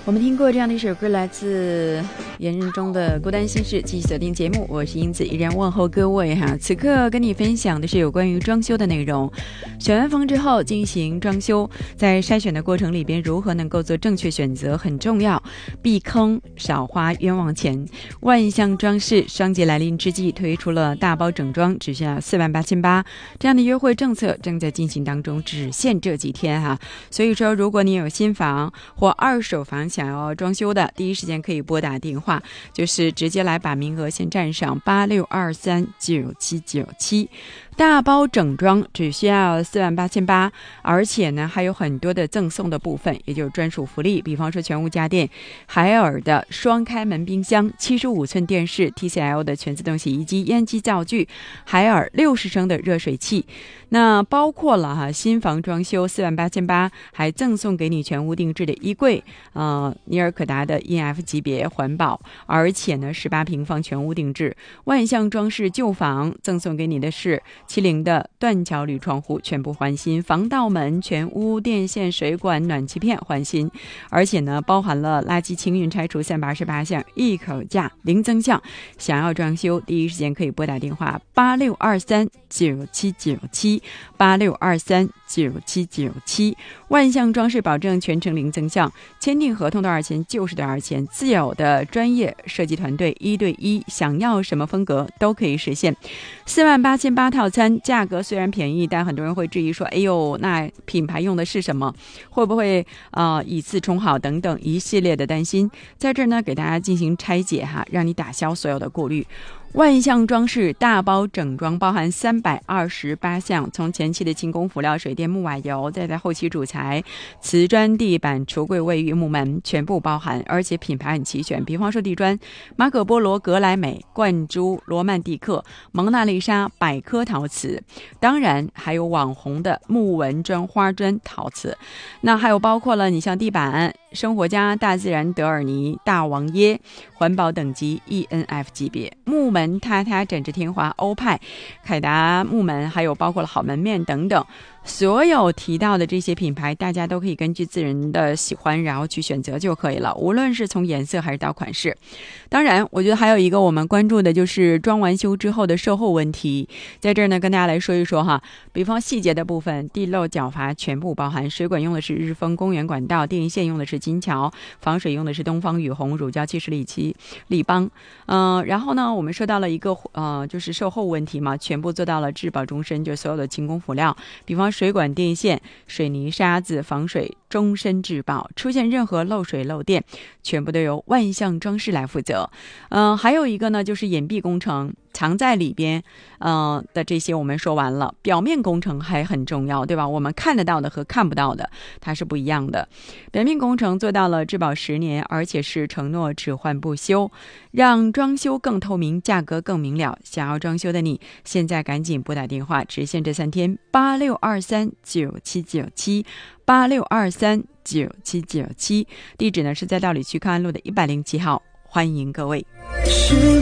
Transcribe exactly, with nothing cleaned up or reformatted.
我们听过这样的一首歌，来自言人中的孤单心事。继续锁定节目，我是英子，依然问候各位哈。此刻跟你分享的是有关于装修的内容。选完房之后进行装修，在筛选的过程里边，如何能够做正确选择很重要，避坑少花冤枉钱。万象装饰双节来临之际，推出了大包整装只需要四万八千八这样的优惠政策正在进行当中，只限这几天哈。所以说，如果你有新房或二手房想要装修的，第一时间可以拨打电话，就是直接来把名额先占上八六二三九七九七。大包整装只需要四万八千八，而且呢还有很多的赠送的部分，也就是专属福利，比方说全屋家电、海尔的双开门冰箱、七十五寸电视、T C L 的全自动洗衣机、烟机灶具、海尔六十升的热水器。那包括了哈新房装修四万八千八，还赠送给你全屋定制的衣柜，呃尼尔可达的 E N F 级别环保，而且呢十八平方全屋定制。万象装饰旧房赠送给你的是七零的断桥铝窗户全部换新，防盗门、全屋电线、水管、暖气片换新，而且呢包含了垃圾清运拆除三百二十八项，一口价零增项。想要装修，第一时间可以拨打电话八六二三九七九七八六二三九七九七。万象装饰保证全程零增项，签订合同多少钱就是多少钱，自有的专业设计团队一对一，想要什么风格都可以实现。四万八千八套餐价格虽然便宜，但很多人会质疑说，哎呦，那品牌用的是什么？会不会呃以次充好等等一系列的担心，在这儿呢给大家进行拆解哈，让你打消所有的顾虑。万象装饰大包整装包含三百二十八项，从前期的轻工辅料、水电、木瓦油，再在后期主材、瓷砖、地板、橱柜、卫浴、木门全部包含，而且品牌很齐全，比方说地砖马可波罗、格莱美、冠珠、罗曼蒂克、蒙娜丽莎、百科陶瓷，当然还有网红的木纹砖、花砖陶瓷。那还有包括了你像地板生活家、大自然、德尔尼、大王耶，环保等级 E N F 级别，木门、榻榻、展翅天华、欧派、凯达木门，还有包括了好门面等等。所有提到的这些品牌，大家都可以根据自人的喜欢然后去选择就可以了，无论是从颜色还是到款式。当然我觉得还有一个我们关注的就是装完修之后的售后问题，在这儿呢跟大家来说一说哈。比方细节的部分，地漏角阀全部包含，水管用的是日丰公园管道，电线用的是金桥，防水用的是东方雨虹、乳胶漆、十里漆、立邦。嗯、呃，然后呢我们说到了一个呃就是售后问题嘛，全部做到了质保终身，就所有的轻工辅料，比方水管、电线、水泥、沙子、防水终身质保，出现任何漏水漏电全部都由万象装饰来负责。嗯、呃，还有一个呢就是掩蔽工程，藏在里边呃的这些我们说完了，表面工程还很重要，对吧？我们看得到的和看不到的它是不一样的。表面工程做到了质保十年，而且是承诺只换不修，让装修更透明，价格更明了。想要装修的你现在赶紧拨打电话，只限这三天，八六二三九七九七八六二三九七九七，地址呢是在道里区康安路的一百零七号，欢迎各位。